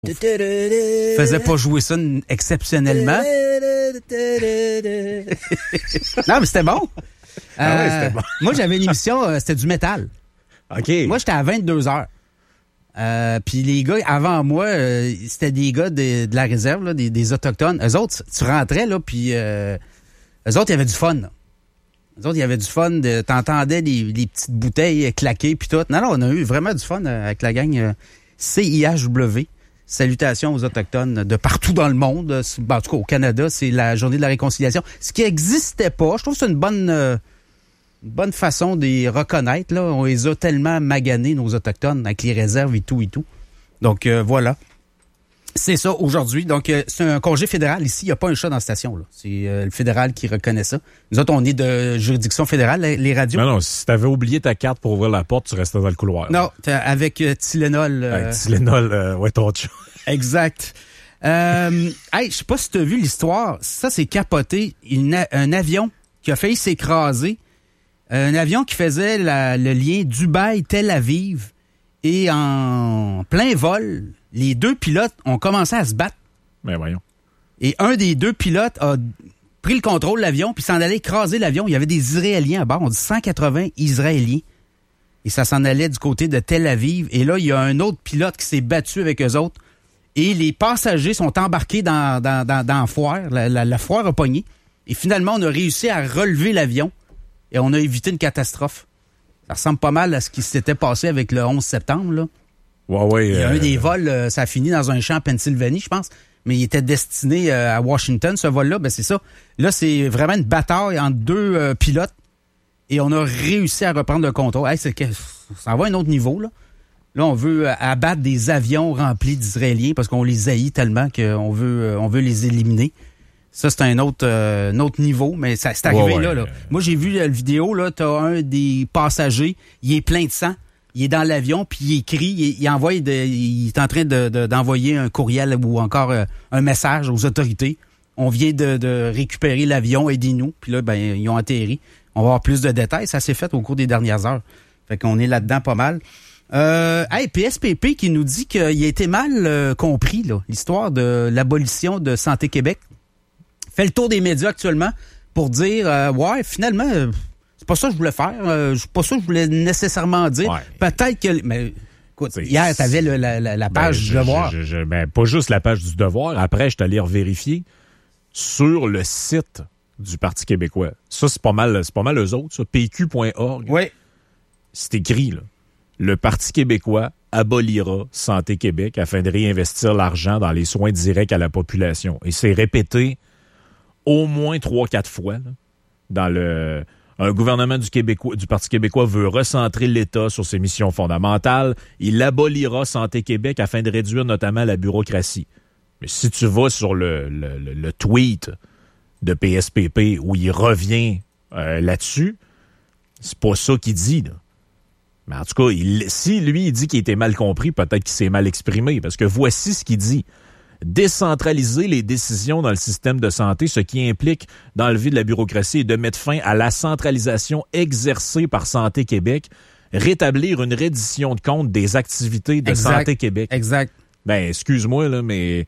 Faisait pas jouer ça exceptionnellement. Non, mais c'était bon. C'était bon. Moi, j'avais une émission, c'était du métal. OK. Moi, j'étais à 22h. Puis les gars, avant moi, c'était des gars de la réserve, là, des Autochtones. Eux autres, tu rentrais, là, puis eux autres, il y avait du fun, là. Eux autres, il y avait du fun. T'entendais les petites bouteilles claquer, puis tout. Non, on a eu vraiment du fun avec la gang CIHW. Salutations aux Autochtones de partout dans le monde. En tout cas, au Canada, c'est la journée de la réconciliation. Ce qui n'existait pas, je trouve que c'est une bonne façon de les reconnaître. Là. On les a tellement maganés, nos Autochtones, avec les réserves et tout. Donc, voilà. C'est ça, aujourd'hui. Donc, c'est un congé fédéral. Ici, il n'y a pas un chat dans la station. Là. C'est le fédéral qui reconnaît ça. Nous autres, on est de juridiction fédérale, les radios. Non, si t'avais oublié ta carte pour ouvrir la porte, tu restais dans le couloir. Non, avec Tylenol. Tylenol, ouais, ton chat. Exact. Je sais pas si tu as vu l'histoire. Ça, c'est capoté. Un avion qui a failli s'écraser. Un avion qui faisait le lien Dubaï-Tel Aviv. Et en plein vol, les deux pilotes ont commencé à se battre. Ben voyons. Et un des deux pilotes a pris le contrôle de l'avion puis s'en allait écraser l'avion. Il y avait des Israéliens à bord. On dit 180 Israéliens. Et ça s'en allait du côté de Tel Aviv. Et là, il y a un autre pilote qui s'est battu avec eux autres. Et les passagers sont embarqués dans la foire. La foire a pogné. Et finalement, on a réussi à relever l'avion. Et on a évité une catastrophe. Ça ressemble pas mal à ce qui s'était passé avec le 11 septembre. Là. Ouais. Il y a un des vols, ça a fini dans un champ en Pennsylvanie, je pense. Mais il était destiné à Washington, ce vol-là. Ben c'est ça. Là, c'est vraiment une bataille entre deux pilotes. Et on a réussi à reprendre le contrôle. Hey, ça va à un autre niveau, là. Là, on veut abattre des avions remplis d'Israéliens parce qu'on les haït tellement qu'on veut les éliminer. Ça, c'est un autre niveau, mais ça c'est arrivé là. Moi, j'ai vu la vidéo, là, t'as un des passagers, il est plein de sang, il est dans l'avion, puis il écrit, il est en train d'envoyer un courriel ou encore un message aux autorités. On vient de récupérer l'avion, aidez-nous. Puis là, ils ont atterri. On va avoir plus de détails. Ça s'est fait au cours des dernières heures. Fait qu'on est là-dedans pas mal. PSPP qui nous dit qu'il a été mal compris, là, l'histoire de l'abolition de Santé Québec. Fait le tour des médias actuellement pour dire finalement, c'est pas ça que je voulais faire. C'est pas ça que je voulais nécessairement dire. Ouais. Peut-être que... Mais écoute, hier, t'avais la page du Devoir. Pas juste la page du Devoir. Après, je suis allé revérifier sur le site du Parti québécois. Ça, c'est pas mal eux autres, ça. pq.org. Oui. C'est écrit, là. Le Parti québécois abolira Santé Québec afin de réinvestir l'argent dans les soins directs à la population. Et c'est répété au moins 3-4 fois. Là, un gouvernement du Parti québécois veut recentrer l'État sur ses missions fondamentales. Il abolira Santé Québec afin de réduire notamment la bureaucratie. Mais si tu vas sur le tweet de PSPP où il revient là-dessus, c'est pas ça qu'il dit, là. Mais en tout cas, si lui, il dit qu'il était mal compris, peut-être qu'il s'est mal exprimé, parce que voici ce qu'il dit. Décentraliser les décisions dans le système de santé, ce qui implique d'enlever de la bureaucratie et de mettre fin à la centralisation exercée par Santé Québec, rétablir une reddition de compte des activités de Santé Québec. Exact. Ben, excuse-moi, là, mais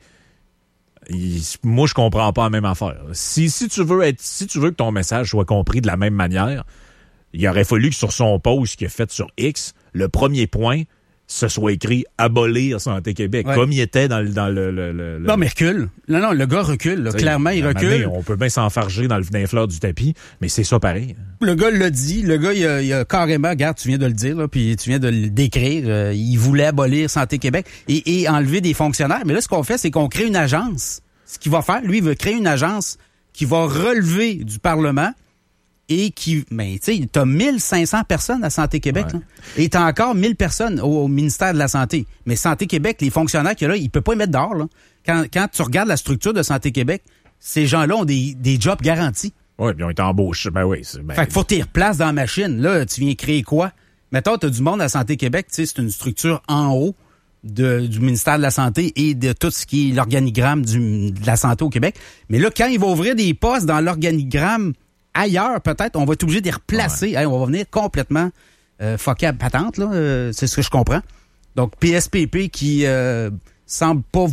moi, je comprends pas la même affaire. Si tu veux que ton message soit compris de la même manière, il aurait fallu que sur son post qu'il a fait sur X, le premier point, ce soit écrit « Abolir Santé Québec », comme il était dans le... Non, mais recule. Non, le gars recule. Là. Clairement, il recule. On peut bien s'enfarger dans les fleurs du tapis, mais c'est ça pareil. Le gars l'a dit. Le gars, il a carrément... Regarde, tu viens de le dire, là, puis tu viens de le décrire. Il voulait abolir Santé Québec et enlever des fonctionnaires. Mais là, ce qu'on fait, c'est qu'on crée une agence. Ce qu'il va faire, lui, il veut créer une agence qui va relever du Parlement et qui, tu sais, t'as 1500 personnes à Santé Québec, là, et t'as encore 1000 personnes au ministère de la Santé. Mais Santé Québec, les fonctionnaires qu'il y a là, il peut pas y mettre dehors, là. Quand tu regardes la structure de Santé Québec, ces gens-là ont des jobs garantis. Oui, puis ils ont été embauchés. Fait qu'il faut que tu les replaces dans la machine. Là, tu viens créer quoi? Mettons, t'as du monde à Santé Québec, tu sais, c'est une structure en haut du ministère de la Santé et de tout ce qui est l'organigramme de la santé au Québec. Mais là, quand il va ouvrir des postes dans l'organigramme ailleurs, peut-être, on va être obligé de les replacer. Ouais. Hey, on va venir complètement fucké à patente, là. C'est ce que je comprends. Donc, PSPP qui semble pas